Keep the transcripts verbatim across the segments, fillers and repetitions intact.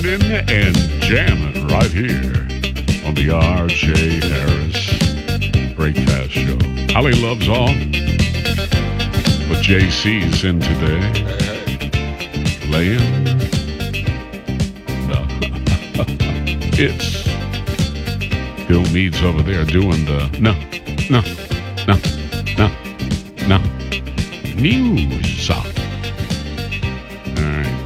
And jamming right here on the R J Harris Breakfast Show. Holly loves all, but J C's in today. Laying. No. It's Bill Meads over there doing the no, no, no, no, no. News. All right.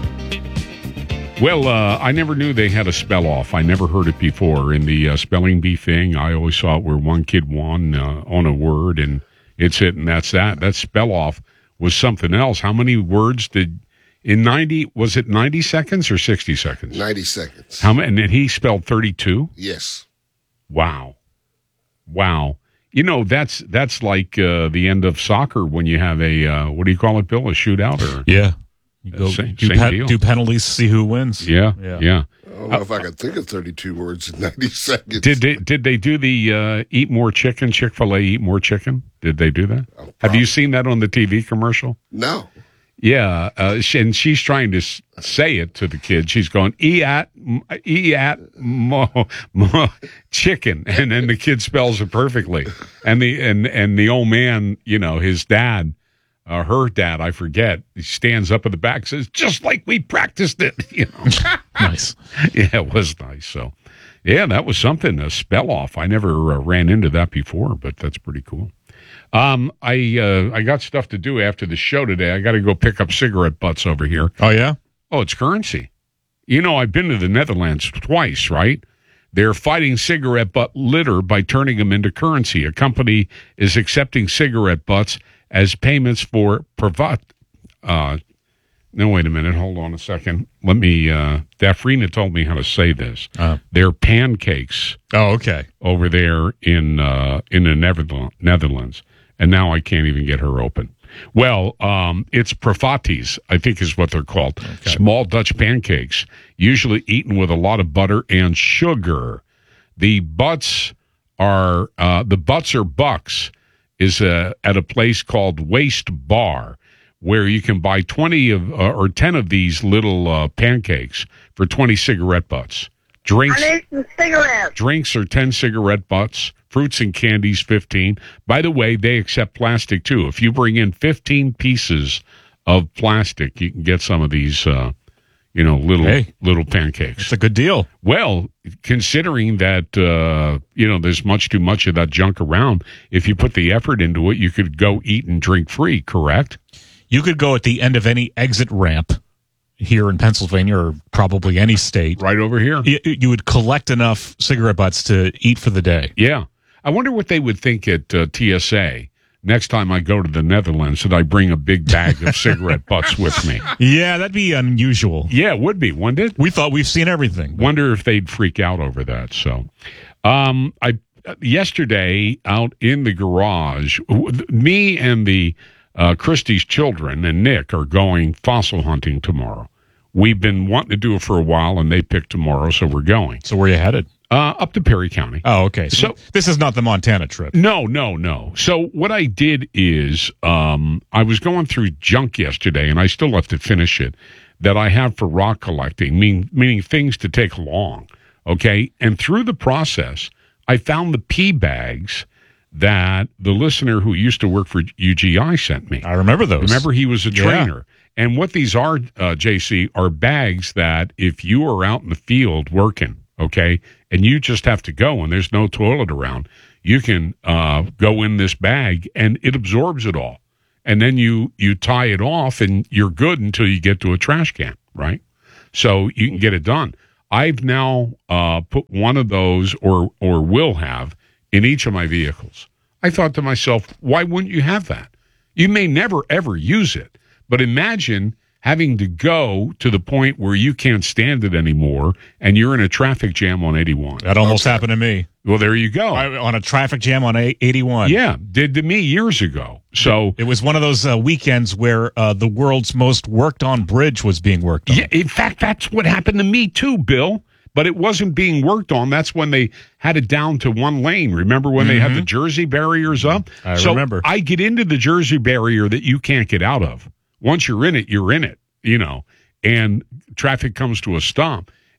Well, uh, I never knew they had a spell off. I never heard it before. In the uh, spelling bee thing, I always saw it where one kid won uh, on a word, and it's it, and that's that. That spell off was something else. How many words did, in ninety, was it ninety seconds or sixty seconds? ninety seconds. How many, and then he spelled thirty-two? Yes. Wow. Wow. You know, that's that's like uh, the end of soccer when you have a, uh, what do you call it, Bill, a shootout? Or Yeah. You go same, do, same pe- deal. do penalties, see who wins. Yeah, Yeah. yeah. I don't know if I could think of thirty-two words in ninety seconds. Did they did they do the uh, eat more chicken, Chick-fil-A eat more chicken? Did they do that? Oh, Have you seen that on the T V commercial? No. Yeah, uh, she, and she's trying to s- say it to the kid. She's going, eat at, eat at mo, mo, chicken. And then the kid spells it perfectly. And the, and, and the old man, you know, his dad, uh, her dad, I forget, he stands up at the back and says, just like we practiced it. You know? Nice. Yeah, it was nice. So, yeah, that was something, a spell off. I never uh, ran into that before, but that's pretty cool. Um, I uh, I got stuff to do after the show today. I got to go pick up cigarette butts over here. Oh, yeah? Oh, it's currency. You know, I've been to the Netherlands twice, right? They're fighting cigarette butt litter by turning them into currency. A company is accepting cigarette butts as payments for privat. Uh, no, wait a minute. Hold on a second. Let me. Uh, Dafrina told me how to say this. Uh, They're pancakes oh, okay. over there in uh, in the Netherlands. And now I can't even get her open. Well, um, it's privaties, I think is what they're called. Okay. Small Dutch pancakes, usually eaten with a lot of butter and sugar. The butts are, uh, the butts or bucks is uh, at a place called Waste Bar, where you can buy twenty of uh, or ten of these little uh, pancakes for twenty cigarette butts. Drinks, I need some cigarettes. drinks are ten cigarette butts. Fruits and candies, fifteen. By the way, they accept plastic, too. If you bring in fifteen pieces of plastic, you can get some of these, uh, you know, little Hey. little pancakes. It's a good deal. Well, considering that, uh, you know, there's much too much of that junk around, if you put the effort into it, you could go eat and drink free, correct? You could go at the end of any exit ramp here in Pennsylvania or probably any state. Right over here. You, you would collect enough cigarette butts to eat for the day. Yeah. I wonder what they would think at uh, T S A next time I go to the Netherlands that I bring a big bag of cigarette butts with me. Yeah, that'd be unusual. Yeah, it would be, wouldn't it? We thought we've seen everything. Wonder if they'd freak out over that. So, um, I yesterday out in the garage, w- me and the uh, Christie's children and Nick are going fossil hunting tomorrow. We've been wanting to do it for a while, and they picked tomorrow, so we're going. So where are you headed? Uh, up to Perry County. Oh, okay. So, So- this is not the Montana trip. No, no, no. So what I did is um, I was going through junk yesterday, and I still have to finish it, that I have for rock collecting, mean, meaning things to take long, okay? And through the process, I found the pee bags that the listener who used to work for U G I sent me. I remember those. Remember, he was a Yeah. trainer. And what these are, uh, J C, are bags that if you are out in the field working, okay, and you just have to go and there's no toilet around, you can uh, go in this bag and it absorbs it all. And then you, you tie it off and you're good until you get to a trash can, right? So you can get it done. I've now uh, put one of those or or will have in each of my vehicles. I thought to myself, why wouldn't you have that? You may never, ever use it. But imagine having to go to the point where you can't stand it anymore and you're in a traffic jam on eighty-one. That almost happened to me. Well, there you go. I, on a traffic jam on a- eighty-one. Yeah, did to me years ago. So, It was one of those uh, weekends where uh, the world's most worked on bridge was being worked on. yeah, in fact, that's what happened to me too, Bill. But it wasn't being worked on. That's when they had it down to one lane. Remember when they had the Jersey barriers up? I so remember. I get into the Jersey barrier that you can't get out of. Once you're in it, you're in it, you know, and traffic comes to a stop.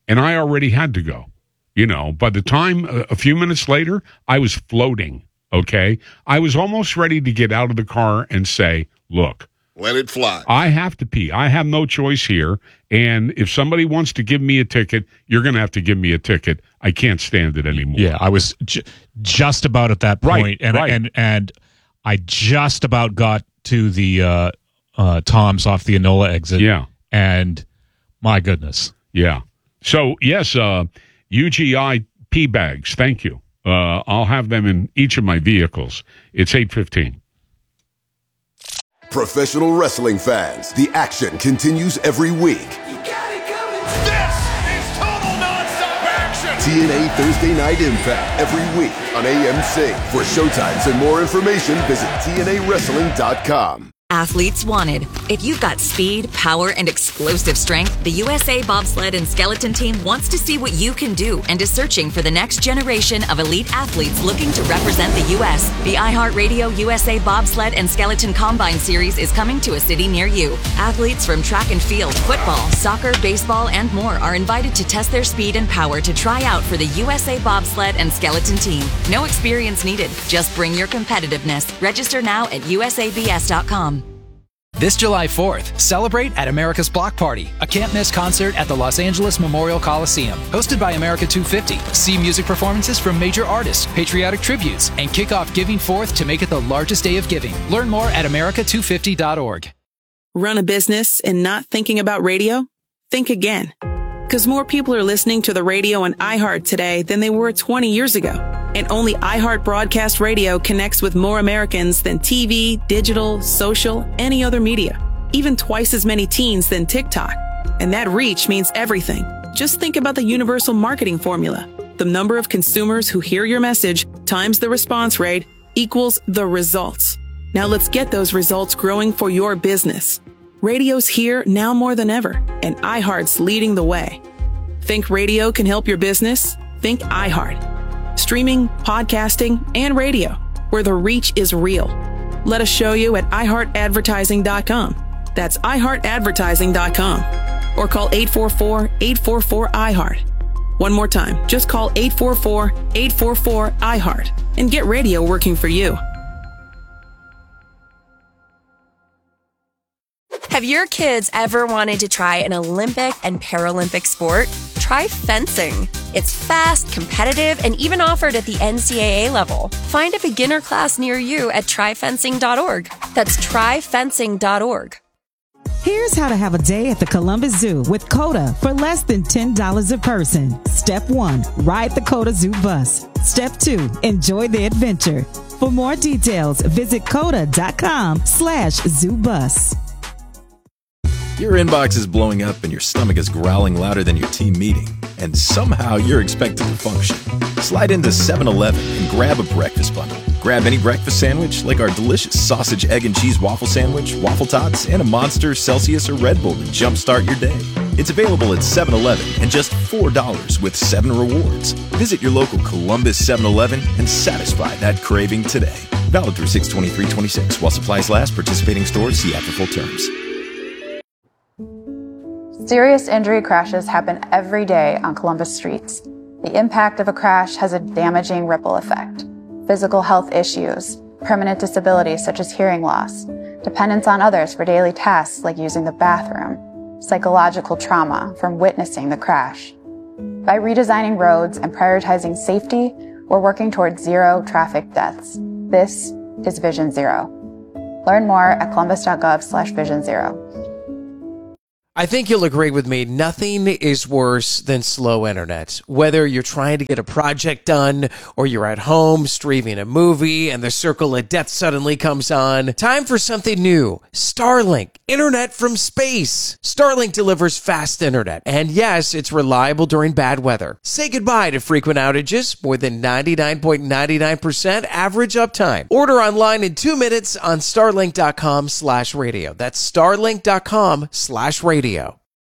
and I already had to go. You know, by the time uh, a few minutes later, I was floating. Okay. I was almost ready to get out of the car and say, look, let it fly. I have to pee. I have no choice here. And if somebody wants to give me a ticket, you're going to have to give me a ticket. I can't stand it anymore. Yeah, I was j- just about at that point, Right, and right. and and I just about got to the uh, uh, Tom's off the Enola exit. Yeah. And my goodness. Yeah. So, yes, uh, U G I pee bags. Thank you. Uh, I'll have them in each of my vehicles. It's eight fifteen. Professional wrestling fans, the action continues every week. You got it coming. This is total nonstop action. T N A Thursday Night Impact every week on A M C. For showtimes and more information, visit T N A wrestling dot com. Athletes wanted. If you've got speed, power, and explosive strength, the U S A Bobsled and Skeleton Team wants to see what you can do and is searching for the next generation of elite athletes looking to represent the U S The iHeartRadio U S A Bobsled and Skeleton Combine Series is coming to a city near you. Athletes from track and field, football, soccer, baseball, and more are invited to test their speed and power to try out for the U S A Bobsled and Skeleton Team. No experience needed. Just bring your competitiveness. Register now at U S A B S dot com. This July fourth, celebrate at America's Block Party, a can't-miss concert at the Los Angeles Memorial Coliseum. Hosted by America two fifty, see music performances from major artists, patriotic tributes, and kick off Giving Fourth to make it the largest day of giving. Learn more at America two fifty dot org. Run a business and not thinking about radio? Think again. Because more people are listening to the radio on iHeart today than they were twenty years ago. And only iHeart Broadcast Radio connects with more Americans than T V, digital, social, any other media. Even twice as many teens than TikTok. And that reach means everything. Just think about the universal marketing formula. The number of consumers who hear your message times the response rate equals the results. Now let's get those results growing for your business. Radio's here now more than ever, and iHeart's leading the way. Think radio can help your business? Think iHeart. Streaming, podcasting, and radio, where the reach is real. Let us show you at i heart advertising dot com. That's i heart advertising dot com. Or call eight four four, eight four four, I heart. One more time, just call eight four four, eight four four, I heart and get radio working for you. Have your kids ever wanted to try an Olympic and Paralympic sport? Try fencing. It's fast, competitive, and even offered at the N C double A level. Find a beginner class near you at try fencing dot org. That's try fencing dot org. Here's how to have a day at the Columbus Zoo with COTA for less than ten dollars a person. Step one, ride the COTA Zoo bus. Step two, enjoy the adventure. For more details, visit coda dot com slash zoo bus. Your inbox is blowing up and your stomach is growling louder than your team meeting, and somehow you're expected to function. Slide into seven eleven and grab a breakfast bundle. Grab any breakfast sandwich like our delicious sausage, egg, and cheese waffle sandwich, waffle tots, and a Monster, Celsius, or Red Bull to jumpstart your day. It's available at seven eleven and just four dollars with seven rewards. Visit your local Columbus seven eleven and satisfy that craving today. Valid through six twenty-three twenty-six while supplies last. Participating stores, see after full terms. Serious injury crashes happen every day on Columbus streets. The impact of a crash has a damaging ripple effect. Physical health issues, permanent disabilities such as hearing loss, dependence on others for daily tasks like using the bathroom, psychological trauma from witnessing the crash. By redesigning roads and prioritizing safety, we're working towards zero traffic deaths. This is Vision Zero. Learn more at columbus dot gov slash vision zero. I think you'll agree with me, nothing is worse than slow internet. Whether you're trying to get a project done or you're at home streaming a movie and the circle of death suddenly comes on, time for something new. Starlink, internet from space. Starlink delivers fast internet, and yes, it's reliable during bad weather. Say goodbye to frequent outages, more than ninety-nine point nine nine percent average uptime. Order online in two minutes on starlink dot com slash radio. That's starlink dot com slash radio.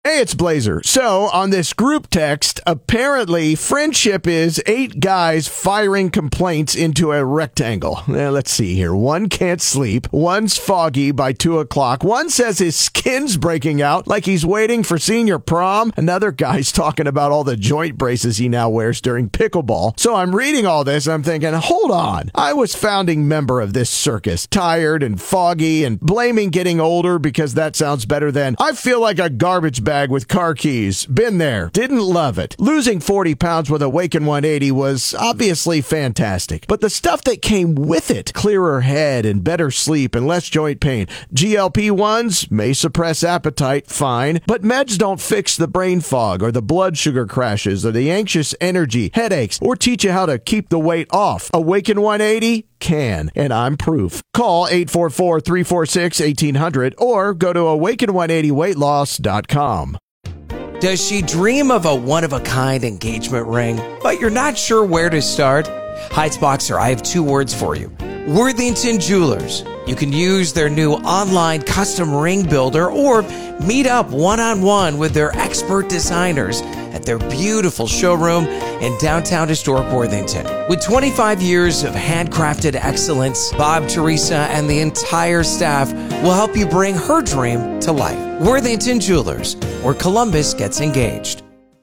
Hey, it's Blazer. So, on this group text, apparently friendship is eight guys firing complaints into a rectangle. Now, let's see here. One can't sleep. One's foggy by two o'clock. One says his skin's breaking out like he's waiting for senior prom. Another guy's talking about all the joint braces he now wears during pickleball. So, I'm reading all this and I'm thinking, hold on. I was founding member of this circus, tired and foggy and blaming getting older because that sounds better than I feel like a garbage bag with car keys. Been there. Didn't love it. Losing forty pounds with Awaken one eighty was obviously fantastic. But the stuff that came with it, clearer head and better sleep and less joint pain. G L P ones may suppress appetite, fine. But meds don't fix the brain fog or the blood sugar crashes or the anxious energy, headaches, or teach you how to keep the weight off. Awaken one eighty can, and I'm proof. Call eight four four, three four six, one eight hundred or go to awaken one eighty weight loss dot com. Does she dream of a one-of-a-kind engagement ring, but you're not sure where to start? Heights Boxer, I have two words for you. Worthington Jewelers. You can use their new online custom ring builder or meet up one-on-one with their expert designers at their beautiful showroom in downtown historic Worthington. With twenty-five years of handcrafted excellence, Bob, Teresa, and the entire staff will help you bring her dream to life. Worthington Jewelers, where Columbus gets engaged.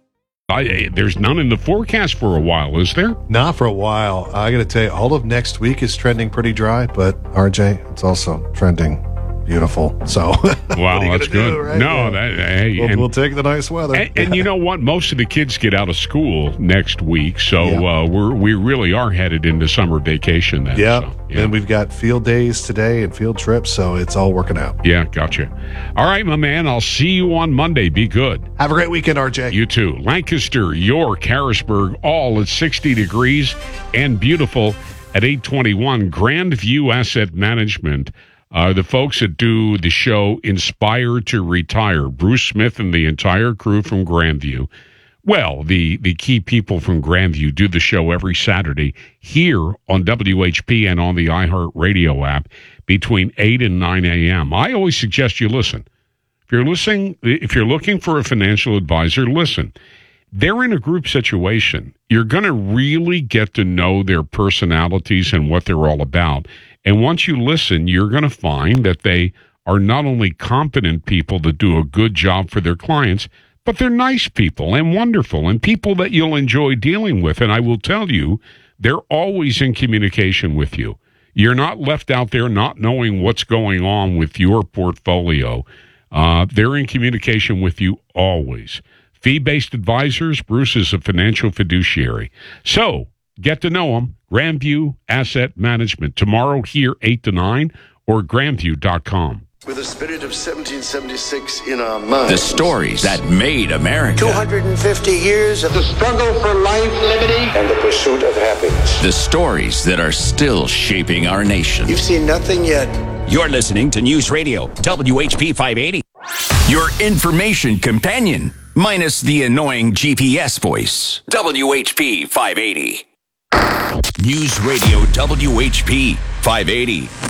I, there's none in the forecast for a while, is there? Not for a while. I got to tell you, all of next week is trending pretty dry, but R J, it's also trending beautiful. So, wow, that's good. Do, right? No, yeah. that hey, we'll, and, we'll take the nice weather. And, and you know what? Most of the kids get out of school next week, so yeah. uh, we're we really are headed into summer vacation then. Yep. So, yeah. And we've got field days today and field trips, so it's all working out. Yeah, gotcha. All right, my man. I'll see you on Monday. Be good. Have a great weekend, R J. You too. Lancaster, York, Harrisburg, all at sixty degrees and beautiful at eight twenty-one. Grandview Asset Management. Uh, the folks that do the show Inspire to Retire, Bruce Smith and the entire crew from Grandview. Well, the, the key people from Grandview do the show every Saturday here on W H P and on the iHeartRadio app between eight and nine a.m. I always suggest you listen. If you're listening, if you're looking for a financial advisor, listen. They're in a group situation. You're going to really get to know their personalities and what they're all about. And once you listen, you're going to find that they are not only competent people that do a good job for their clients, but they're nice people and wonderful and people that you'll enjoy dealing with. And I will tell you, they're always in communication with you. You're not left out there not knowing what's going on with your portfolio. Uh, they're in communication with you always. Fee-based advisors, Bruce is a financial fiduciary. So, get to know them. Grandview Asset Management. Tomorrow here, eight to nine, or grandview dot com. With the spirit of seventeen seventy-six in our minds. The stories that made America. two hundred fifty years of the struggle for life, liberty, and the pursuit of happiness. The stories that are still shaping our nation. You've seen nothing yet. You're listening to News Radio, W H P five eighty. Your information companion, minus the annoying G P S voice. W H P five eighty. News Radio W H P five eighty.